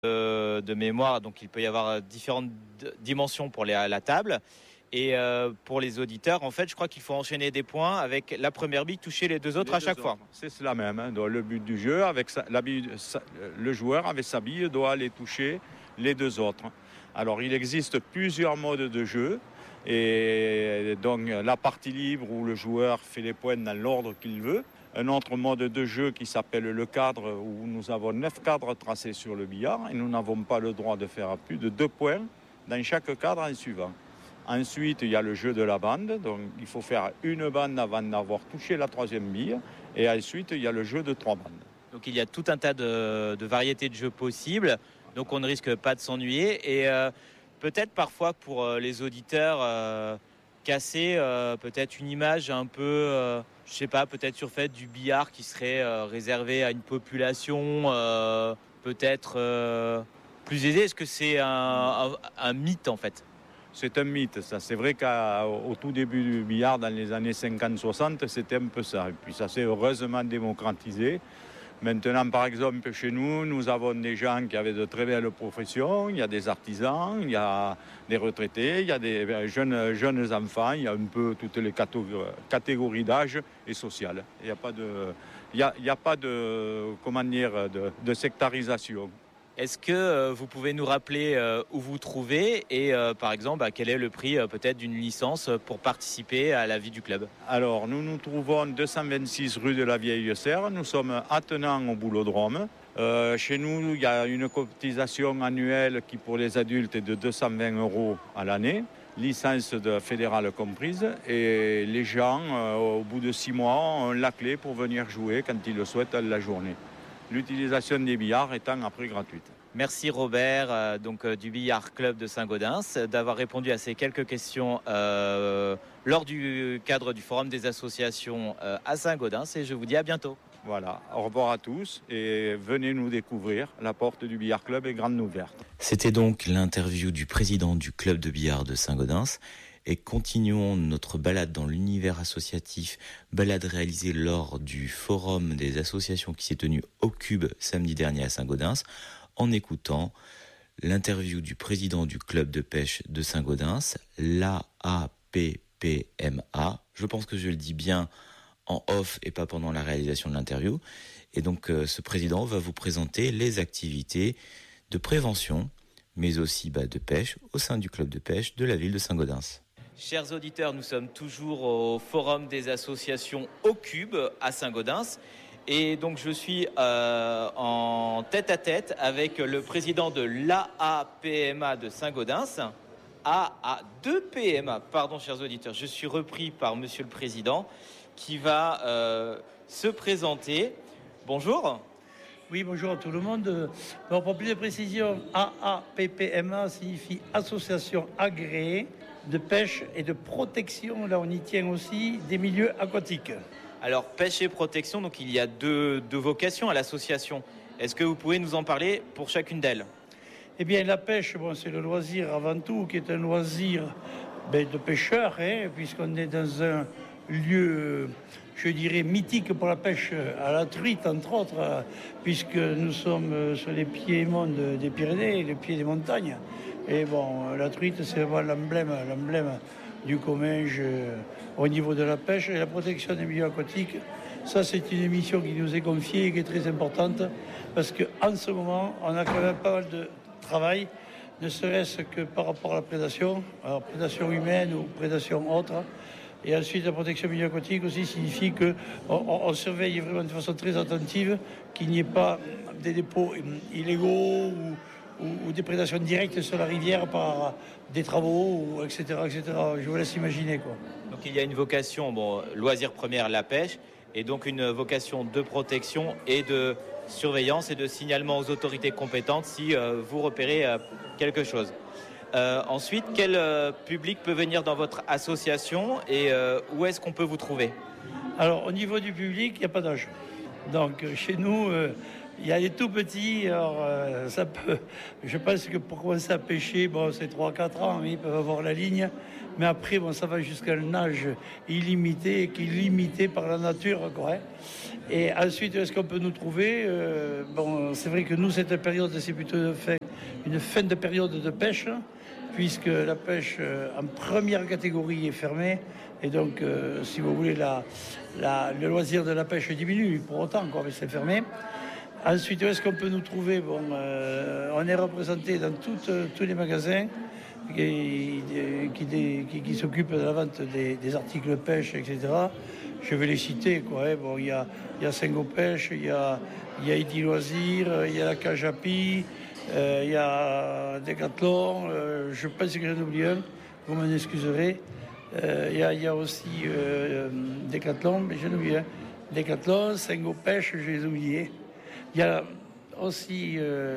de mémoire, donc il peut y avoir différentes dimensions pour la table. Et pour les auditeurs, en fait, je crois qu'il faut enchaîner des points avec la première bille, toucher les deux autres à chaque fois. C'est cela même. Donc, le but du jeu, le joueur avec sa bille doit aller toucher les deux autres. Alors, il existe plusieurs modes de jeu. Et donc, la partie libre où le joueur fait les points dans l'ordre qu'il veut. Un autre mode de jeu qui s'appelle le cadre, où nous avons 9 cadres tracés sur le billard et nous n'avons pas le droit de faire plus de 2 points dans chaque cadre en suivant. Ensuite, il y a le jeu de la bande, donc il faut faire une bande avant d'avoir touché la troisième bille. Et ensuite, il y a le jeu de 3 bandes. Donc il y a tout un tas de variétés de jeux possibles, donc on ne risque pas de s'ennuyer. Et peut-être parfois pour les auditeurs, casser peut-être une image un peu, je sais pas, peut-être surfaite du billard qui serait réservé à une population peut-être plus aisée. Est-ce que c'est un mythe en fait ? C'est un mythe, ça. C'est vrai qu'au tout début du billard, dans les années 50-60, c'était un peu ça. Et puis ça s'est heureusement démocratisé. Maintenant, par exemple, chez nous, nous avons des gens qui avaient de très belles professions. Il y a des artisans, il y a des retraités, il y a des jeunes enfants. Il y a un peu toutes les catégories d'âge et sociales. Il n'y a pas de sectarisation. Est-ce que vous pouvez nous rappeler où vous trouvez et par exemple quel est le prix peut-être d'une licence pour participer à la vie du club ? Alors nous nous trouvons 226 rue de la Vieille Serre, nous sommes attenants au Boulodrome. Chez nous il y a une cotisation annuelle qui pour les adultes est de 220 € à l'année, licence fédérale comprise, et les gens au bout de 6 mois ont la clé pour venir jouer quand ils le souhaitent la journée. L'utilisation des billards étant après gratuite. Merci Robert, du Billard Club de Saint-Gaudens, d'avoir répondu à ces quelques questions lors du cadre du Forum des associations à Saint-Gaudens et je vous dis à bientôt. Voilà, au revoir à tous et venez nous découvrir. La porte du Billard Club est grande ouverte. C'était donc l'interview du président du club de billard de Saint-Gaudens. Et continuons notre balade dans l'univers associatif, balade réalisée lors du forum des associations qui s'est tenu au Cube samedi dernier à Saint-Gaudens, en écoutant l'interview du président du club de pêche de Saint-Gaudens, l'AAPPMA. Je pense que je le dis bien en off et pas pendant la réalisation de l'interview. Et donc ce président va vous présenter les activités de prévention, mais aussi de pêche au sein du club de pêche de la ville de Saint-Gaudens. Chers auditeurs, nous sommes toujours au Forum des associations au Cube à Saint-Gaudens. Et donc je suis en tête-à-tête avec le président de l'AAPMA de Saint-Gaudens. AA2PMA, pardon chers auditeurs, je suis repris par monsieur le président qui va se présenter. Bonjour. Oui, bonjour à tout le monde. Alors, pour plus de précision, AAPPMA signifie Association agréée de pêche et de protection, là on y tient aussi, des milieux aquatiques. Alors, pêche et protection, donc il y a deux vocations à l'association. Est-ce que vous pouvez nous en parler pour chacune d'elles ? Eh bien, la pêche, c'est le loisir avant tout, qui est un loisir de pêcheurs, puisqu'on est dans un lieu, je dirais, mythique pour la pêche à la truite, entre autres, puisque nous sommes sur les piémonts des Pyrénées, les pieds des montagnes. Et la truite, c'est vraiment l'emblème du Comminges au niveau de la pêche et la protection des milieux aquatiques. Ça, c'est une émission qui nous est confiée et qui est très importante, parce qu'en ce moment, on a quand même pas mal de travail, ne serait-ce que par rapport à la prédation, alors prédation humaine ou prédation autre. Et ensuite, la protection milieu aquatique aussi signifie qu'on surveille vraiment de façon très attentive qu'il n'y ait pas des dépôts illégaux ou des prédations directes sur la rivière par des travaux, etc., etc. Je vous laisse imaginer, quoi. Donc il y a une vocation, loisir première, la pêche, et donc une vocation de protection et de surveillance et de signalement aux autorités compétentes si vous repérez quelque chose. Ensuite, quel public peut venir dans votre association et où est-ce qu'on peut vous trouver ? Alors, au niveau du public, il n'y a pas d'âge. Donc, chez nous, Il y a les tout petits, alors ça peut. Je pense que pour commencer à pêcher, bon, c'est 3-4 ans, ils peuvent avoir la ligne. Mais après, bon, ça va jusqu'à un âge illimité, qui est limité par la nature, quoi. Et ensuite, est-ce qu'on peut nous trouver bon, c'est vrai que nous, cette période, c'est plutôt une fin de période de pêche, puisque la pêche en première catégorie est fermée. Et donc, si vous voulez, le loisir de la pêche diminue pour autant, quoi, mais c'est fermé. Ensuite, où est-ce qu'on peut nous trouver? Bon, on est représenté dans tous les magasins qui s'occupent de la vente des articles pêche, etc. Je vais les citer, quoi. Hein. Bon, il y a Sengo Pêche, il y a Eddy Loisirs, il y a la Cajapi, il y a Decathlon. Je pense que j'en oublie un, vous m'en excuserez. Il y a aussi Decathlon, mais j'en oublie un. Decathlon, Sengo Pêche, je les ai oubliés. Il y a aussi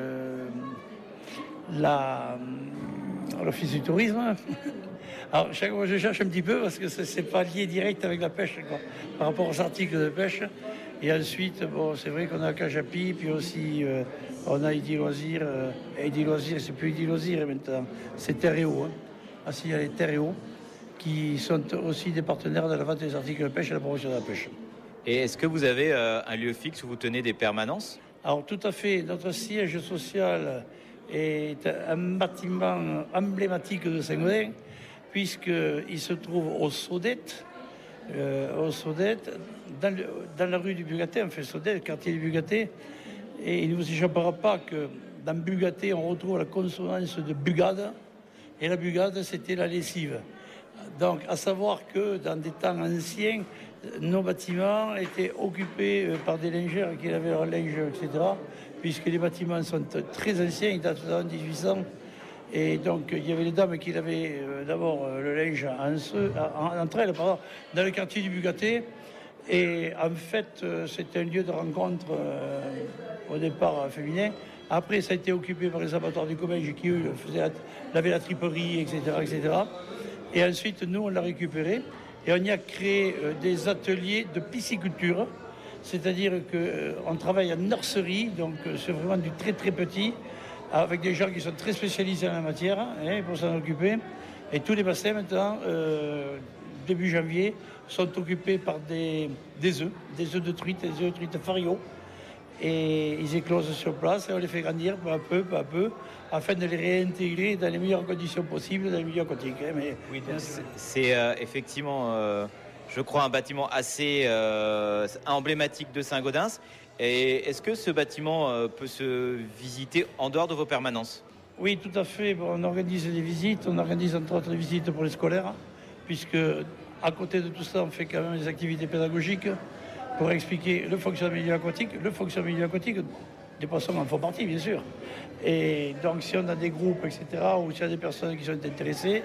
l'Office du tourisme. Alors, chaque fois, je cherche un petit peu parce que c'est pas lié direct avec la pêche, quoi, par rapport aux articles de pêche. Et ensuite, bon, c'est vrai qu'on a Cajapi, puis aussi on a Eddy Loisirs. Eddy Loisirs, c'est plus Eddy Loisirs maintenant, c'est Terreo. Hein. Ah, si, il y a les Terreo qui sont aussi des partenaires de la vente des articles de pêche et de la promotion de la pêche. Et est-ce que vous avez un lieu fixe où vous tenez des permanences? Alors tout à fait, notre siège social est un bâtiment emblématique de Saint-Gaudens, puisqu'il se trouve au Saudette, dans la rue du Bugaté, enfin Saudette, le quartier du Bugaté. Et il ne vous échappera pas que dans Bugaté, on retrouve la consonance de bugade, et la bugade, c'était la lessive. Donc, à savoir que dans des temps anciens, nos bâtiments étaient occupés par des lingères qui avaient leur linge, etc. Puisque les bâtiments sont très anciens, ils datent de 1800. Et donc, il y avait les dames qui avaient d'abord le linge entre elles, dans le quartier du Bugaté. Et en fait, c'était un lieu de rencontre au départ féminin. Après, ça a été occupé par les abattoirs du Comminges qui, eux, avaient la triperie, etc., etc. Et ensuite, nous, on l'a récupéré et on y a créé des ateliers de pisciculture. C'est-à-dire qu'on travaille en nurserie, donc c'est vraiment du très très petit, avec des gens qui sont très spécialisés en la matière, hein, pour s'en occuper. Et tous les bassins, maintenant, début janvier, sont occupés par des œufs de truite, des œufs de truite Fario. Et ils éclosent sur place et on les fait grandir peu à peu, afin de les réintégrer dans les meilleures conditions possibles dans les milieux aquatiques. Hein, mais oui, c'est effectivement, je crois, un bâtiment assez emblématique de Saint-Gaudens. Et est-ce que ce bâtiment peut se visiter en dehors de vos permanences? Oui, tout à fait. Bon, on organise des visites, on organise entre autres des visites pour les scolaires, puisque à côté de tout ça, on fait quand même des activités pédagogiques pour expliquer le fonctionnement du milieu aquatique. Le fonctionnement du milieu aquatique, des poissons en font partie, bien sûr. Et donc, si on a des groupes, etc., ou s'il y a des personnes qui sont intéressées,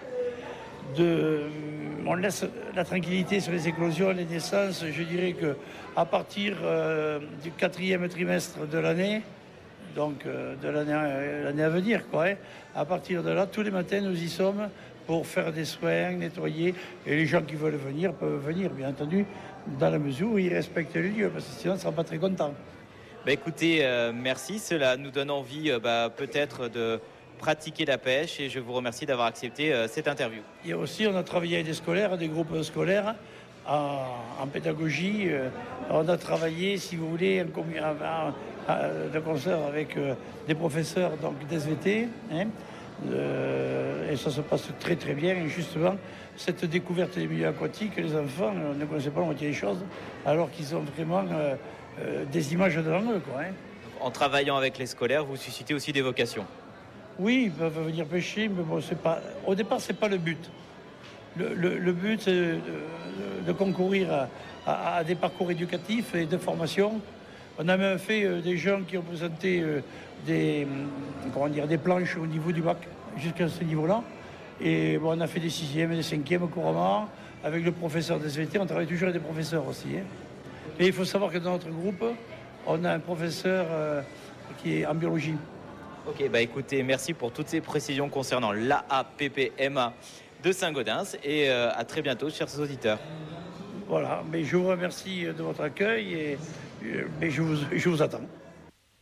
on laisse la tranquillité sur les éclosions, les naissances. Je dirais qu'à partir du 4e trimestre de l'année, donc de l'année à venir, quoi, hein, à partir de là, tous les matins, nous y sommes pour faire des soins, nettoyer. Et les gens qui veulent venir peuvent venir, bien entendu, dans la mesure où ils respectent le lieu, parce que sinon, on ne sera pas très content. Bah écoutez, merci. Cela nous donne envie peut-être de pratiquer la pêche et je vous remercie d'avoir accepté cette interview. Et aussi, on a travaillé avec des scolaires, des groupes scolaires en pédagogie. On a travaillé, si vous voulez, de concert avec des professeurs d'SVT. Hein, et ça se passe très très bien. Et justement, cette découverte des milieux aquatiques, les enfants ne connaissaient pas la moitié des choses, alors qu'ils ont vraiment des images devant eux, quoi, hein. En travaillant avec les scolaires, vous suscitez aussi des vocations? Oui, ils peuvent venir pêcher, mais bon, au départ, c'est pas le but. Le but, c'est de concourir à des parcours éducatifs et de formation. On a même fait des gens qui ont présenté des planches au niveau du bac, jusqu'à ce niveau-là. Et bon, on a fait des 6e et des 5e couramment. Avec le professeur des SVT, on travaille toujours avec des professeurs aussi. Hein. Et il faut savoir que dans notre groupe, on a un professeur qui est en biologie. Ok, bah écoutez, merci pour toutes ces précisions concernant l'AAPPMA de Saint-Gaudens et à très bientôt, chers auditeurs. Voilà, mais je vous remercie de votre accueil et mais je vous attends.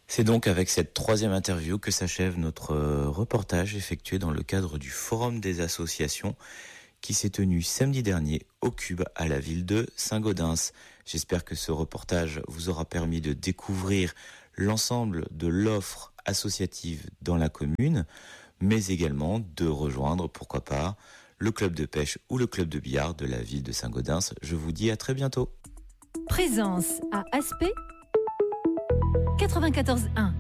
C'est donc avec cette troisième interview que s'achève notre reportage effectué dans le cadre du Forum des associations qui s'est tenu samedi dernier au Cube à la ville de Saint-Gaudens. J'espère que ce reportage vous aura permis de découvrir l'ensemble de l'offre associative dans la commune, mais également de rejoindre, pourquoi pas, le club de pêche ou le club de billard de la ville de Saint-Gaudens. Je vous dis à très bientôt. Présence à Aspect 94.1.